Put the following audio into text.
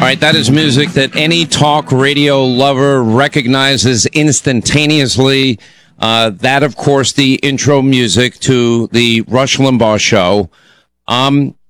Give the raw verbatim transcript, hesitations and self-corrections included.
right, that is music that any talk radio lover recognizes instantaneously. Uh, that, of course, the intro music to the Rush Limbaugh show. Um,